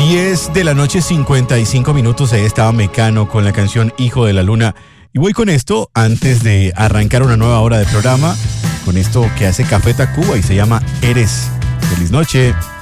10 de la noche, 55 minutos. Ahí estaba Mecano con la canción Hijo de la Luna. Y voy con esto antes de arrancar una nueva hora de programa, con esto que hace Café Tacuba y se llama Eres. Feliz noche.